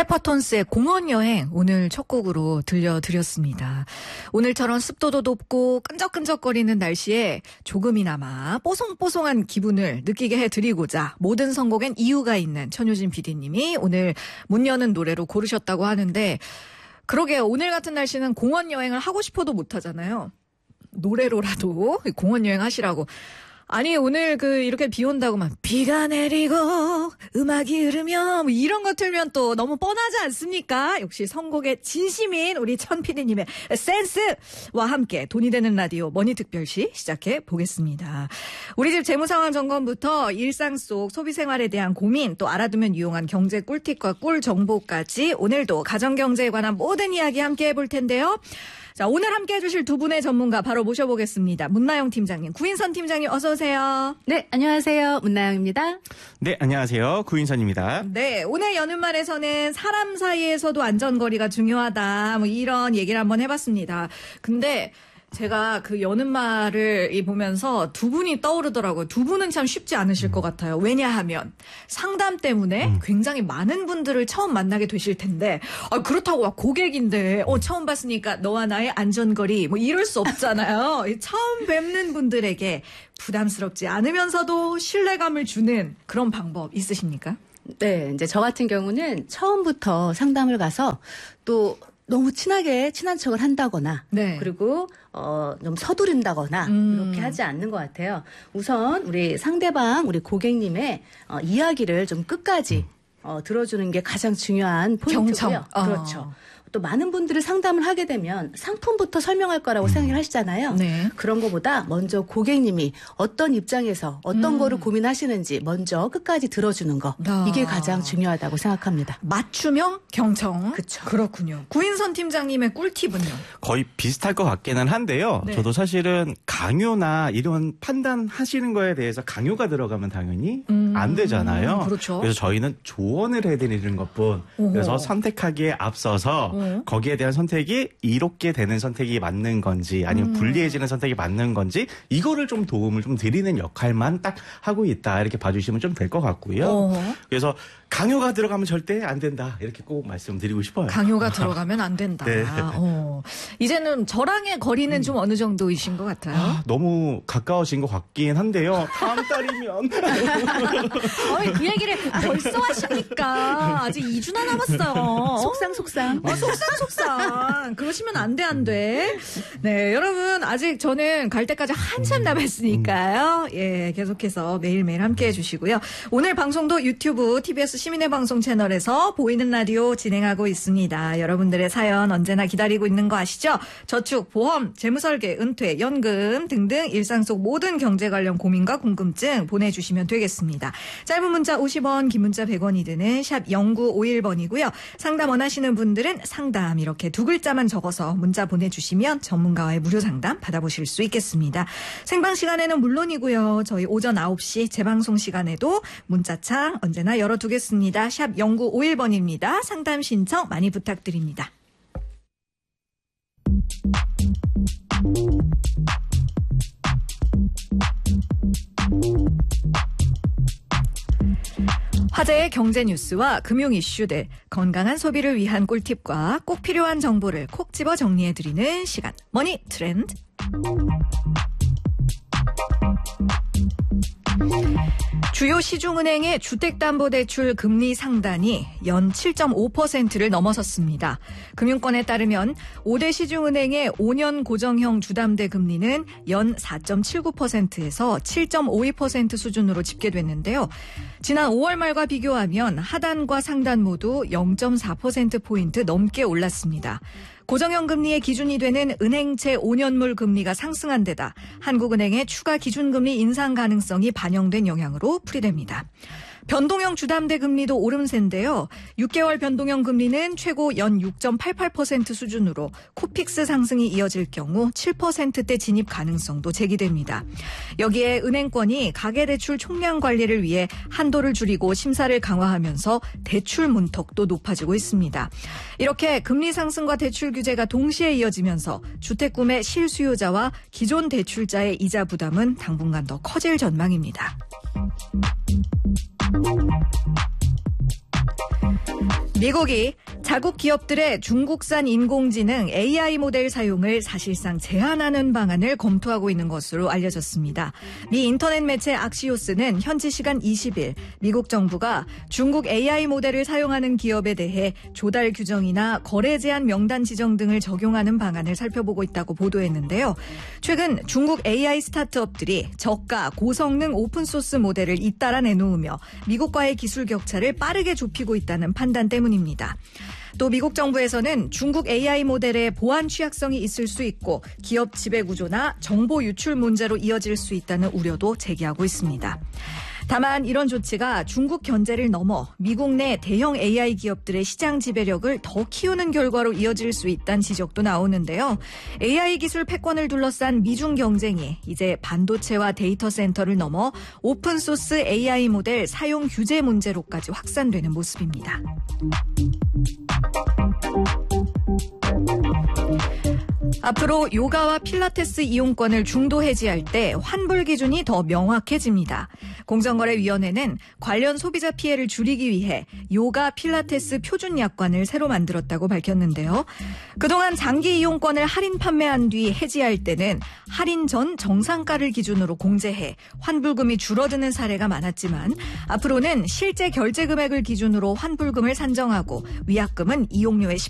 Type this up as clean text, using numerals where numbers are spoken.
페퍼톤스의 공원여행 오늘 첫 곡으로 들려드렸습니다. 오늘처럼 습도도 높고 끈적끈적거리는 날씨에 조금이나마 뽀송뽀송한 기분을 느끼게 해드리고자 모든 선곡엔 이유가 있는 천효진 PD님이 오늘 문 여는 노래로 고르셨다고 하는데 그러게요. 오늘 같은 날씨는 공원여행을 하고 싶어도 못하잖아요. 노래로라도 공원여행 하시라고. 아니 오늘 이렇게 비 온다고 막 비가 내리고 음악이 흐르면 뭐 이런 거 틀면 또 너무 뻔하지 않습니까? 역시 선곡에 진심인 우리 천 PD님의 센스와 함께 돈이 되는 라디오 머니특별시 시작해 보겠습니다. 우리 집 재무상황 점검부터 일상 속 소비생활에 대한 고민 또 알아두면 유용한 경제 꿀팁과 꿀 정보까지 오늘도 가정경제에 관한 모든 이야기 함께 해볼 텐데요. 자, 오늘 함께 해주실 두 분의 전문가 바로 모셔보겠습니다. 문나영 팀장님, 구인선 팀장님 어서 오세요. 네, 안녕하세요. 문나영입니다. 네, 안녕하세요. 구인선입니다. 네, 오늘 여는 말에서는 사람 사이에서도 안전거리가 중요하다. 뭐 이런 얘기를 한번 해봤습니다. 근데 제가 여는 말을 보면서 두 분이 떠오르더라고요. 두 분은 참 쉽지 않으실 것 같아요. 왜냐하면 상담 때문에 굉장히 많은 분들을 처음 만나게 되실 텐데 그렇다고 막 고객인데 처음 봤으니까 너와 나의 안전거리 뭐 이럴 수 없잖아요. 처음 뵙는 분들에게 부담스럽지 않으면서도 신뢰감을 주는 그런 방법 있으십니까? 네, 이제 저 같은 경우는 처음부터 상담을 가서 또 너무 친한 척을 한다거나 네. 그리고 좀 서두른다거나 이렇게 하지 않는 것 같아요. 우선 우리 상대방 우리 고객님의 이야기를 좀 끝까지 들어주는 게 가장 중요한 포인트고요. 그렇죠. 또 많은 분들을 상담을 하게 되면 상품부터 설명할 거라고 생각을 하시잖아요. 네. 그런 것보다 먼저 고객님이 어떤 입장에서 어떤 거를 고민하시는지 먼저 끝까지 들어주는 거. 이게 가장 중요하다고 생각합니다. 맞춤형 경청. 그쵸. 그렇군요. 구인선 팀장님의 꿀팁은요? 거의 비슷할 것 같기는 한데요. 네. 저도 사실은 강요나 이런 판단하시는 거에 대해서 강요가 들어가면 당연히 안 되잖아요. 그렇죠. 그래서 저희는 조언을 해드리는 것뿐. 그래서 선택하기에 앞서서 거기에 대한 선택이 이롭게 되는 선택이 맞는 건지 아니면 불리해지는 선택이 맞는 건지 이거를 좀 도움을 좀 드리는 역할만 딱 하고 있다 이렇게 봐주시면 좀 될 것 같고요. 그래서 강요가 들어가면 절대 안 된다 이렇게 꼭 말씀드리고 싶어요. 강요가 들어가면 안 된다. 네. 이제는 저랑의 거리는 좀 어느 정도이신 것 같아요. 너무 가까워진 것 같긴 한데요. 다음 달이면. 그 얘기를 벌써 하십니까? 아직 2주나 남았어요. 속상. 속상. 그러시면 안 돼. 네, 여러분 아직 저는 갈 때까지 한참 남았으니까요. 예, 계속해서 매일매일 함께 해주시고요. 오늘 방송도 유튜브, TBS 시민의 방송 채널에서 보이는 라디오 진행하고 있습니다. 여러분들의 사연 언제나 기다리고 있는 거 아시죠? 저축, 보험, 재무설계, 은퇴, 연금 등등 일상 속 모든 경제 관련 고민과 궁금증 보내주시면 되겠습니다. 짧은 문자 50원, 긴 문자 100원이 드는 샵 0951번이고요. 상담 원하시는 분들은 상담 이렇게 두 글자만 적어서 문자 보내주시면 전문가와의 무료 상담 받아보실 수 있겠습니다. 생방 시간에는 물론이고요. 저희 오전 9시 재방송 시간에도 문자창 언제나 열어두겠습니다. 샵 0951번입니다. 상담 신청 많이 부탁드립니다. 화제의 경제 뉴스와 금융 이슈들, 건강한 소비를 위한 꿀팁과 꼭 필요한 정보를 콕 집어 정리해드리는 시간, 머니 트렌드. 주요 시중은행의 주택담보대출 금리 상단이 연 7.5%를 넘어섰습니다. 금융권에 따르면 5대 시중은행의 5년 고정형 주담대 금리는 연 4.79%에서 7.52% 수준으로 집계됐는데요. 지난 5월 말과 비교하면 하단과 상단 모두 0.4%포인트 넘게 올랐습니다. 고정형 금리의 기준이 되는 은행채 5년물 금리가 상승한 데다 한국은행의 추가 기준금리 인상 가능성이 반영된 영향으로 풀이됩니다. 변동형 주담대 금리도 오름세인데요. 6개월 변동형 금리는 최고 연 6.88% 수준으로 코픽스 상승이 이어질 경우 7%대 진입 가능성도 제기됩니다. 여기에 은행권이 가계대출 총량 관리를 위해 한도를 줄이고 심사를 강화하면서 대출 문턱도 높아지고 있습니다. 이렇게 금리 상승과 대출 규제가 동시에 이어지면서 주택구매 실수요자와 기존 대출자의 이자 부담은 당분간 더 커질 전망입니다. 미국이 자국 기업들의 중국산 인공지능 AI 모델 사용을 사실상 제한하는 방안을 검토하고 있는 것으로 알려졌습니다. 미 인터넷 매체 악시오스는 현지 시간 20일 미국 정부가 중국 AI 모델을 사용하는 기업에 대해 조달 규정이나 거래 제한 명단 지정 등을 적용하는 방안을 살펴보고 있다고 보도했는데요. 최근 중국 AI 스타트업들이 저가 고성능 오픈소스 모델을 잇따라 내놓으며 미국과의 기술 격차를 빠르게 좁히고 있다는 판단 때문입니다. 또 미국 정부에서는 중국 AI 모델의 보안 취약성이 있을 수 있고 기업 지배 구조나 정보 유출 문제로 이어질 수 있다는 우려도 제기하고 있습니다. 다만 이런 조치가 중국 견제를 넘어 미국 내 대형 AI 기업들의 시장 지배력을 더 키우는 결과로 이어질 수 있다는 지적도 나오는데요. AI 기술 패권을 둘러싼 미중 경쟁이 이제 반도체와 데이터 센터를 넘어 오픈소스 AI 모델 사용 규제 문제로까지 확산되는 모습입니다. 앞으로 요가와 필라테스 이용권을 중도 해지할 때 환불 기준이 더 명확해집니다. 공정거래위원회는 관련 소비자 피해를 줄이기 위해 요가 필라테스 표준 약관을 새로 만들었다고 밝혔는데요. 그동안 장기 이용권을 할인 판매한 뒤 해지할 때는 할인 전 정상가를 기준으로 공제해 환불금이 줄어드는 사례가 많았지만 앞으로는 실제 결제 금액을 기준으로 환불금을 산정하고 위약금은 이용료의